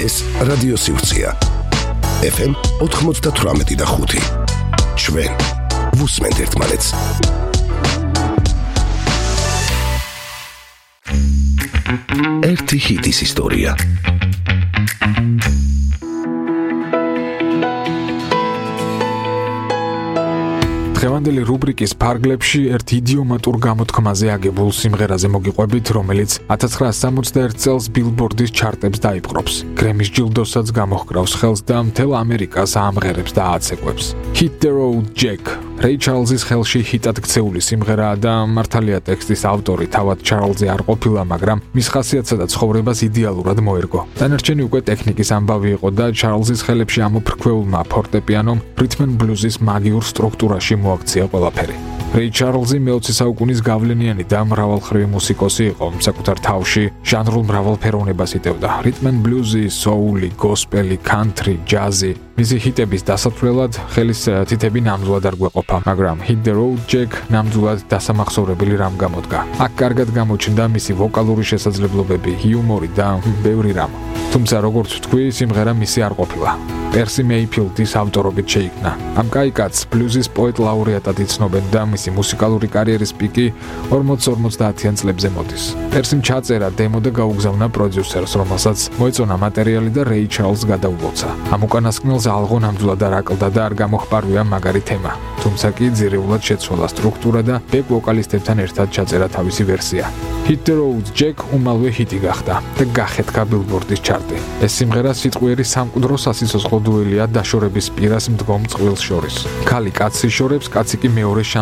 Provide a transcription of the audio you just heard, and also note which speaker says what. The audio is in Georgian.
Speaker 1: ეს რადიო სივრცეა. FM 98.5. ჩვენ ვუსმენთ ერთმანეთს. ერთი ჰიტის ისტორია.
Speaker 2: დღევანდელი რუბრიკის ფარგლებში ერთ იდიომატურ გამოთქმაზე აგებულ სიმღერაზე მოგიყვებით, რომელიც 1961 წელს ბილბორდის ჩარტებს დაიპყრობს. გრემის ჯილდოსაც გამოჰკრავს ხელს და მთელ ამერიკას აამღერებს და ააცეკვებს. Hit the Road Jack. რეი ჩარლზის ხელში ჰიტად ქცეული სიმღერაა და მართალია ტექსტის ავტორი თავად ჩარლზი არ ყოფილა, მაგრამ მის ხასიათსა და ცხოვრებას იდეალურად მოერგო. დანარჩენი უკვე ტექნიკის ამბავი იყო და ჩარლზის ხელებში ამოფრქვეულმა ფორტეპიანომ რითმ ენ ბლუზის მაგიურ სტრუქტურაში მოაქცია ყველაფერი. რეი ჩარლზი მე-20 საუკუნის გავლენიანი და მრავალხრივი მუსიკოსი იყო, საკუთარ თავში ჟანრულ მრავალფეროვნებას იტევდა. რითმ ენ ბლუზი, სოული, გოსპელი, კანტრი, ჯაზი. მისი ჰიტების დასათვლელად ხელის თითები ნამდვილად არ გვეყოფა, მაგრამ Hit the Road Jack ნამდვილად დასამახსოვრებელი რამ გამოდგა. აქ კარგად გამოჩნდა მისი ვოკალური შესაძლებლობები, იუმორი და ბევრი რამ. თუმცა როგორც ვთქვი, სიმღერა მისი არ ყოფილა. პერსი მეიფილდის ავტორობით შეიქმნა. ამ კაი კაცს ბლუზის პოეტ ლაურეატად იცნობენ და მისი მუსიკალური კარიერის პიკი 40-50-იან წლებზე მოდის. პერსიმ ჩაწერა დემო და გაუგზავნა პროდიუსერს, რომელსაც მოეწონა მატერიალი და რეი ჩარლზს გადაულოცა. ამ უკანასკნელს ალღო ნამდვილად არ აკლდა და არ გამოხპარვია მაგარი თემა. თუმცა კი ძირეულად შეცვალა სტრუქტურა და ბეკ ვოკალისტებთან ერთად ჩაწერა თავისი ვერსია. Hit the Road Jack უმალვე ჰიტი გახდა და გახეთქა ბილბორდის ჩარტი. ეს სიმღერა სიტყვიერი სამკვდრო სასიცოცხლო დუელია დაშორების პირას მდგომ წყვილს შორის. ქალი კაცს იშორებს, კაცი კი მეორე